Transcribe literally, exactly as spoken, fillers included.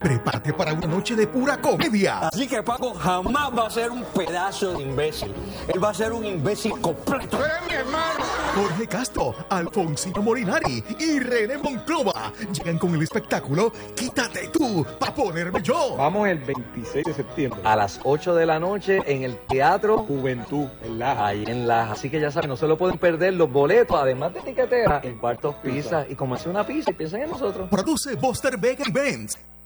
prepárate para una noche de pura comedia. Así que Paco jamás va a ser un pedazo de imbécil. Él va a ser un imbécil completo. ¡Tú eres mi hermano! Jorge Castro, Alfonsino Molinari y René Monclova llegan con el espectáculo Quítate tú, pa' ponerme yo. Vamos el veintiséis de septiembre. A las ocho de la noche en el Teatro Juventud, en Laja. Ahí en Laja. Así que ya saben, no se lo pueden perder. Los boletos, además de tiquetera, en Cuartos Pizza. Y como hace una pizza, y piensen en nosotros. Produce Buster Vega Events.